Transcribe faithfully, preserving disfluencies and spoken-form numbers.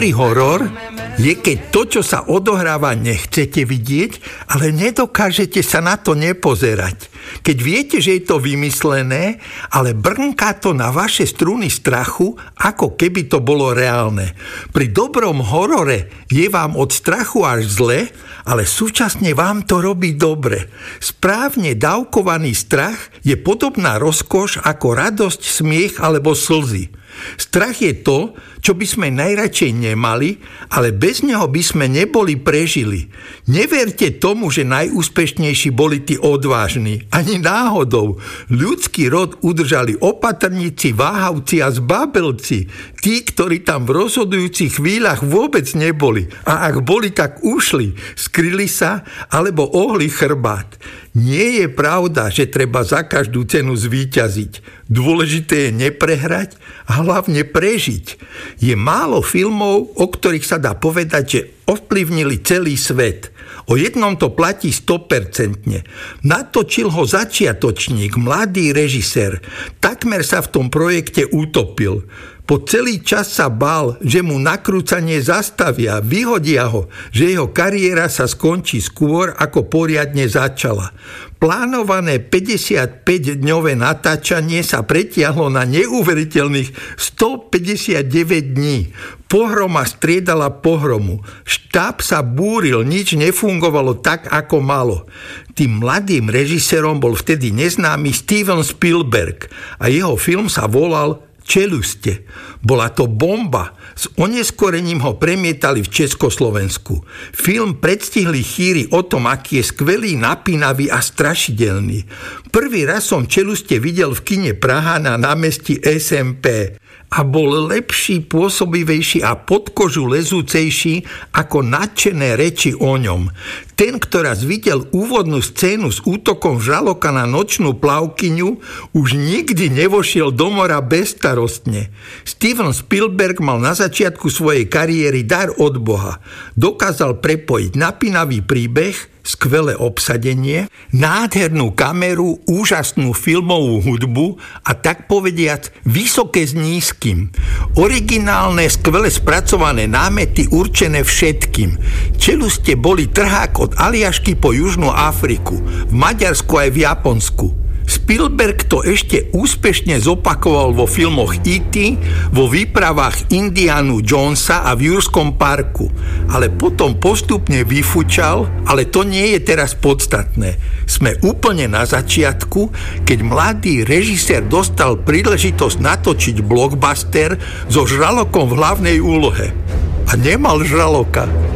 Dobrý horor je, keď to, čo sa odohráva, nechcete vidieť, ale nedokážete sa na to nepozerať. Keď viete, že je to vymyslené, ale brnká to na vaše struny strachu, ako keby to bolo reálne. Pri dobrom horore je vám od strachu až zle, ale súčasne vám to robí dobre. Správne dávkovaný strach je podobná rozkoš ako radosť, smiech alebo slzy. Strach je to, čo by sme najradšej nemali, ale bez neho by sme neboli prežili. Neverte tomu, že najúspešnejší boli tí odvážni. Ani náhodou. Ľudský rod udržali opatrníci, váhavci a zbabelci. Tí, ktorí tam v rozhodujúcich chvíľach vôbec neboli. A ak boli, tak ušli, skryli sa alebo ohli chrbát. Nie je pravda, že treba za každú cenu zvíťaziť. Dôležité je neprehrať a hlavne prežiť. Je málo filmov, o ktorých sa dá povedať, že ovplyvnili celý svet. O jednom to platí sto percent. Natočil ho začiatočník, mladý režisér. Takmer sa v tom projekte utopil. Po celý čas sa bál, že mu nakrúcanie zastavia, vyhodia ho, že jeho kariéra sa skončí skôr, ako poriadne začala. Plánované päťdesiatpäťdňové natáčanie sa pretiahlo na neuveriteľných stopäťdesiatdeväť dní. Pohroma striedala pohromu. Štáb sa búril, nič nefungovalo tak, ako malo. Tým mladým režisérom bol vtedy neznámy Steven Spielberg a jeho film sa volal Čeluste. Bola to bomba. S oneskorením ho premietali v Československu. Film predstihli chýry o tom, aký je skvelý, napínavý a strašidelný. Prvý raz som Čeluste videl v kine Praha na námestí es em pé a bol lepší, pôsobivejší a pod kožu lezúcejší ako nadšené reči o ňom. Ten, kto raz videl úvodnú scénu s útokom žraloka na nočnú plavkyňu, už nikdy nevošiel do mora bezstarostne. Steven Spielberg mal na začiatku svojej kariéry dar od Boha. Dokázal prepojiť napínavý príbeh, skvelé obsadenie, nádhernú kameru, úžasnú filmovú hudbu a tak povediac vysoké s nízkym. Originálne, skvele spracované námety určené všetkým. Čeluste boli trhák od Aliašky po Južnú Afriku, v Maďarsku aj v Japonsku. Spielberg to ešte úspešne zopakoval vo filmoch í té, vo výpravách Indianu Jonesa a v Jurskom parku, ale potom postupne vyfučal, ale to nie je teraz podstatné. Sme úplne na začiatku, keď mladý režisér dostal príležitosť natočiť blockbuster so žralokom v hlavnej úlohe. A nemal žraloka.